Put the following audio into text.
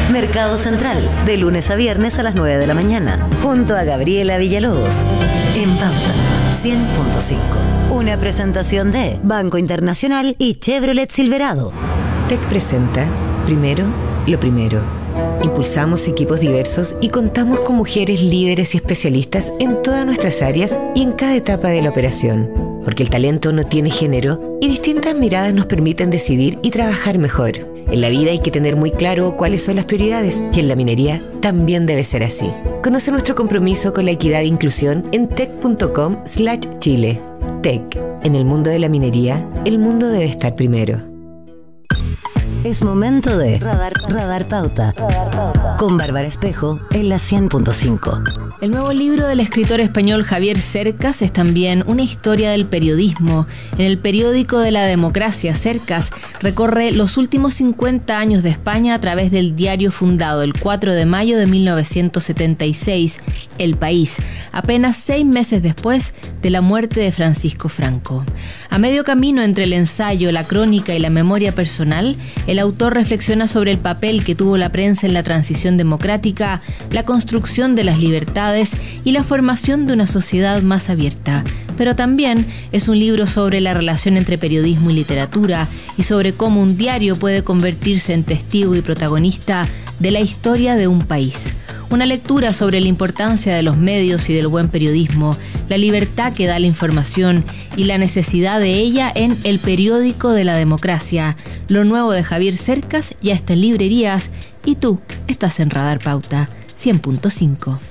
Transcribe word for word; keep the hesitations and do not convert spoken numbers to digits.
Mercado Central, de lunes a viernes a las nueve de la mañana, junto a Gabriela Villalobos, en Pauta cien punto cinco. Una presentación de Banco Internacional y Chevrolet Silverado. T E C presenta, primero, lo primero. Impulsamos equipos diversos y contamos con mujeres líderes y especialistas en todas nuestras áreas y en cada etapa de la operación. Porque el talento no tiene género y distintas miradas nos permiten decidir y trabajar mejor. En la vida hay que tener muy claro cuáles son las prioridades y en la minería también debe ser así. Conoce nuestro compromiso con la equidad e inclusión en tec punto com slash chile. T E C. En el mundo de la minería, el mundo debe estar primero. Es momento de Radar, Radar Pauta, con Bárbara Espejo en la cien punto cinco. El nuevo libro del escritor español Javier Cercas es también una historia del periodismo. En el periódico de la democracia, Cercas recorre los últimos cincuenta años de España a través del diario fundado el cuatro de mayo de mil novecientos setenta y seis, El País, apenas seis meses después de la muerte de Francisco Franco. A medio camino entre el ensayo, la crónica y la memoria personal, el autor reflexiona sobre el papel que tuvo la prensa en la transición democrática, la construcción de las libertades y la formación de una sociedad más abierta. Pero también es un libro sobre la relación entre periodismo y literatura y sobre cómo un diario puede convertirse en testigo y protagonista de la historia de un país. Una lectura sobre la importancia de los medios y del buen periodismo, la libertad que da la información y la necesidad de ella en El periódico de la democracia. Lo nuevo de Javier Cercas ya está en librerías y tú estás en Radar Pauta cien punto cinco.